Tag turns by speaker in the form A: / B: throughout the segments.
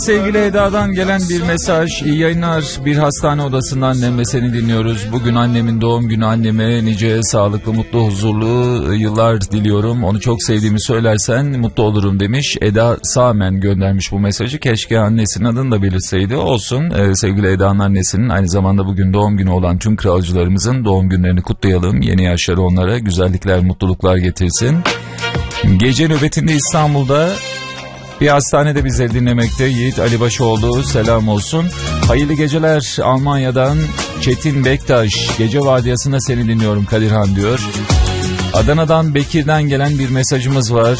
A: Sevgili Eda'dan gelen bir mesaj. İyi yayınlar. Bir hastane odasında annemle seni dinliyoruz. Bugün annemin doğum günü. Anneme nice sağlıklı, mutlu, huzurlu yıllar diliyorum. Onu çok sevdiğimi söylersen mutlu olurum demiş. Eda Sağmen göndermiş bu mesajı. Keşke annesinin adını da belirtseydi. Olsun. Sevgili Eda'nın annesinin aynı zamanda bugün doğum günü olan tüm kralcılarımızın doğum günlerini kutlayalım. Yeni yaşları onlara güzellikler, mutluluklar getirsin. Gece nöbetinde İstanbul'da bir hastanede bizi dinlemekte Yiğit Ali Başoğlu, selam olsun. Hayırlı geceler Almanya'dan Çetin Bektaş, gece vardiyasında seni dinliyorum Kadirhan diyor. Adana'dan Bekir'den gelen bir mesajımız var.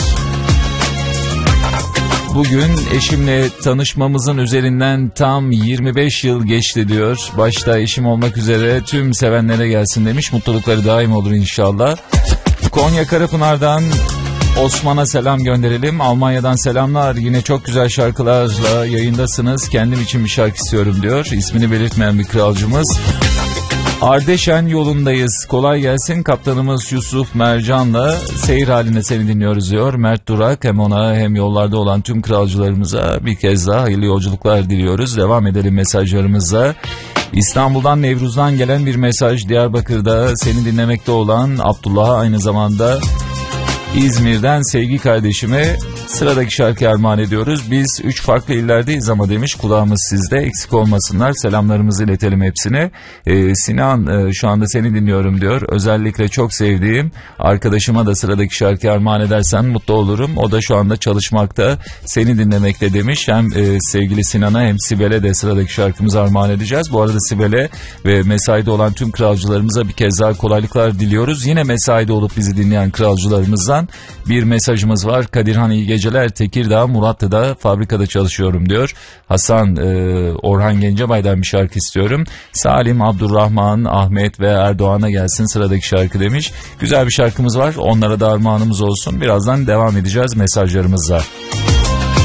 A: Bugün eşimle tanışmamızın üzerinden tam 25 yıl geçti diyor. Başta eşim olmak üzere tüm sevenlere gelsin demiş. Mutlulukları daim olur inşallah. Konya Karapınar'dan Osman'a selam gönderelim. Almanya'dan selamlar. Yine çok güzel şarkılarla yayındasınız. Kendim için bir şarkı istiyorum diyor. İsmini belirtmeyen bir kralcımız. Ardeşen yolundayız. Kolay gelsin. Kaptanımız Yusuf Mercan'la seyir halinde seni dinliyoruz diyor. Mert Durak, hem ona hem yollarda olan tüm kralcılarımıza bir kez daha hayırlı yolculuklar diliyoruz. Devam edelim mesajlarımıza. İstanbul'dan Nevruz'dan gelen bir mesaj. Diyarbakır'da seni dinlemekte olan Abdullah'a, aynı zamanda İzmir'den sevgi kardeşime sıradaki şarkıyı armağan ediyoruz. Biz 3 farklı illerdeyiz ama demiş, kulağımız sizde, eksik olmasınlar, selamlarımızı iletelim hepsine. Sinan, şu anda seni dinliyorum diyor. Özellikle çok sevdiğim arkadaşıma da sıradaki şarkıyı armağan edersen mutlu olurum. O da şu anda çalışmakta, seni dinlemekte demiş. Hem sevgili Sinan'a hem Sibel'e de sıradaki şarkımızı armağan edeceğiz. Bu arada Sibel'e ve mesaide olan tüm kralcılarımıza bir kez daha kolaylıklar diliyoruz. Yine mesaide olup bizi dinleyen kralcılarımızdan bir mesajımız var. Kadirhan iyi geceler, Tekirdağ Muratlı'da fabrikada çalışıyorum diyor. Hasan, Orhan Gencebay'dan bir şarkı istiyorum. Salim, Abdurrahman, Ahmet ve Erdoğan'a gelsin sıradaki şarkı demiş. Güzel bir şarkımız var, onlara da armağanımız olsun. Birazdan devam edeceğiz mesajlarımızla.